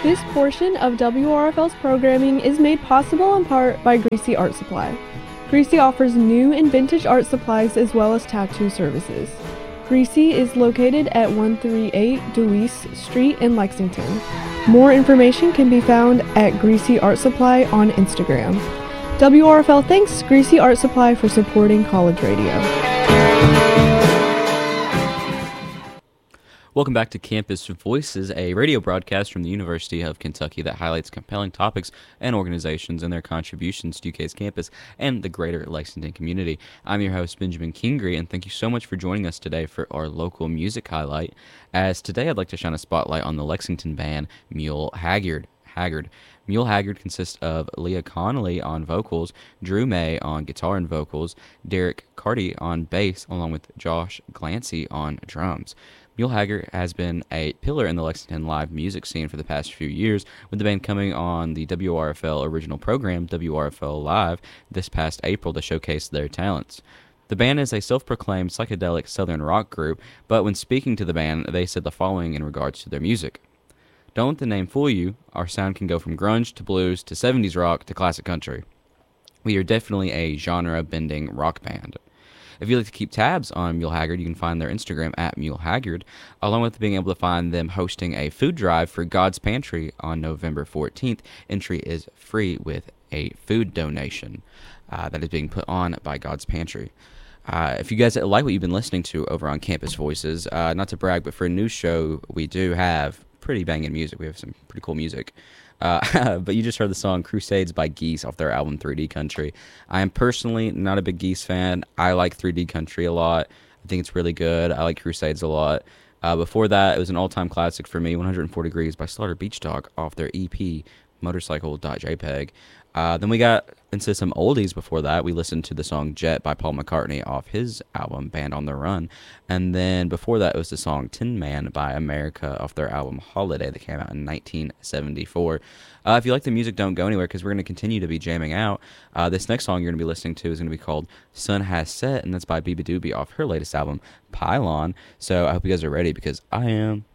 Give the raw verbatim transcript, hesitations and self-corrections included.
This portion of W R F L's programming is made possible in part by Greasy Art Supply. Greasy offers new and vintage art supplies as well as tattoo services. Greasy is located at one thirty-eight Deweese Street in Lexington. More information can be found at Greasy Art Supply on Instagram. W R F L thanks Greasy Art Supply for supporting college radio. Welcome back to Campus Voices, a radio broadcast from the University of Kentucky that highlights compelling topics and organizations and their contributions to U K's campus and the greater Lexington community. I'm your host, Benjamin Kingery, and thank you so much for joining us today for our local music highlight. As today I'd like to shine a spotlight on the Lexington band Mule Haggard. Haggard. Mule Haggard consists of Leah Connolly on vocals, Drew May on guitar and vocals, Derek Carty on bass, along with Josh Glancy on drums. Mule Haggard has been a pillar in the Lexington live music scene for the past few years, with the band coming on the W R F L original program, W R F L Live, this past April to showcase their talents. The band is a self-proclaimed psychedelic southern rock group, but when speaking to the band, they said the following in regards to their music. Don't let the name fool you. Our sound can go from grunge to blues to seventies rock to classic country. We are definitely a genre-bending rock band. If you'd like to keep tabs on Mule Haggard, you can find their Instagram at Mule Haggard, along with being able to find them hosting a food drive for God's Pantry on November fourteenth. Entry is free with a food donation uh, that is being put on by God's Pantry. Uh, if you guys like what you've been listening to over on Campus Voices, uh, not to brag, but for a new show, we do have pretty banging music. We have some pretty cool music. Uh, but you just heard the song Crusades by Geese off their album three D Country. I am personally not a big Geese fan. I like three D Country a lot. I think it's really good. I like Crusades a lot. Uh, before that, it was an all-time classic for me, one hundred four Degrees by Slaughter Beach Dog off their E P, motorcycle dot j peg. Uh, then we got into some oldies before that. We listened to the song Jet by Paul McCartney off his album Band on the Run. And then before that, it was the song Tin Man by America off their album Holiday that came out in nineteen seventy-four. Uh, if you like the music, don't go anywhere because we're going to continue to be jamming out. Uh, this next song you're going to be listening to is going to be called Sun Has Set, and that's by Biba Doobie off her latest album, Pylon. So I hope you guys are ready because I am.